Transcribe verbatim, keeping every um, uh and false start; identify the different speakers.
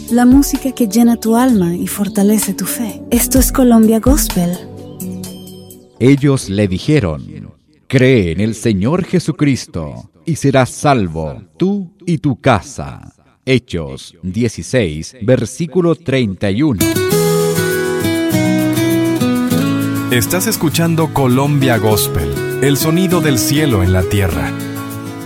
Speaker 1: la música que llena tu alma y fortalece tu fe. Esto es Colombia Gospel.
Speaker 2: Ellos le dijeron: cree en el Señor Jesucristo y serás salvo, tú y tu casa. Hechos dieciséis, versículo treinta y uno.
Speaker 3: Estás escuchando Colombia Gospel, el sonido del cielo en la tierra.